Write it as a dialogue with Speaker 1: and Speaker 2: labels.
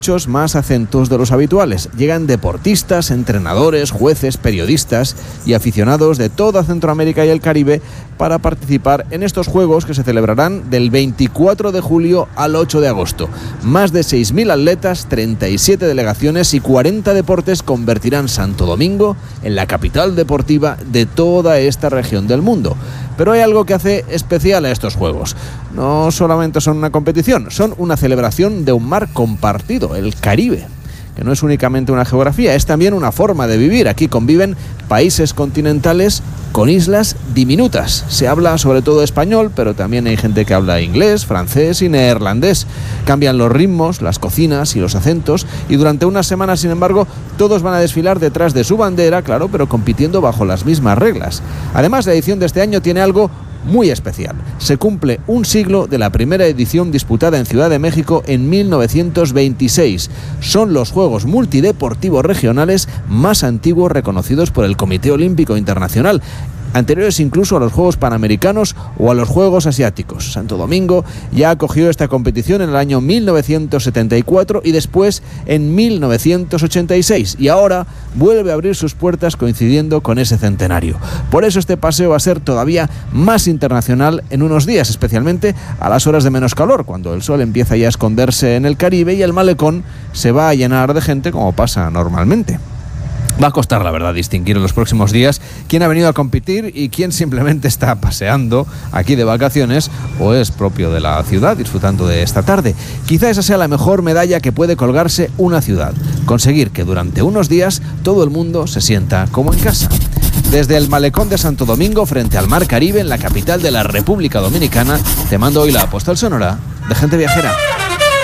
Speaker 1: muchos más acentos de los habituales. Llegan deportistas, entrenadores, jueces, periodistas y aficionados de toda Centroamérica y el Caribe para participar en estos Juegos que se celebrarán del 24 de julio al 8 de agosto. Más de 6.000 atletas, 37 delegaciones y 40 deportes convertirán Santo Domingo en la capital deportiva de toda esta región del mundo. Pero hay algo que hace especial a estos Juegos. No solamente son una competición, son una celebración de un mar compartido, el Caribe, que no es únicamente una geografía, es también una forma de vivir. Aquí conviven países continentales con islas diminutas. Se habla sobre todo español, pero también hay gente que habla inglés, francés y neerlandés. Cambian los ritmos, las cocinas y los acentos, y durante unas semanas, sin embargo, todos van a desfilar detrás de su bandera, claro, pero compitiendo bajo las mismas reglas. Además, la edición de este año tiene algo muy especial. Se cumple un siglo de la primera edición disputada en Ciudad de México en 1926. Son los Juegos Multideportivos Regionales más antiguos reconocidos por el Comité Olímpico Internacional, anteriores incluso a los Juegos Panamericanos o a los Juegos Asiáticos. Santo Domingo ya acogió esta competición en el año 1974 y después en 1986, y ahora vuelve a abrir sus puertas coincidiendo con ese centenario. Por eso este paseo va a ser todavía más internacional en unos días, especialmente a las horas de menos calor, cuando el sol empieza ya a esconderse en el Caribe y el malecón se va a llenar de gente como pasa normalmente. Va a costar, la verdad, distinguir en los próximos días quién ha venido a competir y quién simplemente está paseando aquí de vacaciones o es propio de la ciudad disfrutando de esta tarde. Quizá esa sea la mejor medalla que puede colgarse una ciudad: conseguir que durante unos días todo el mundo se sienta como en casa. Desde el malecón de Santo Domingo, frente al mar Caribe, en la capital de la República Dominicana, te mando hoy la postal sonora de Gente Viajera.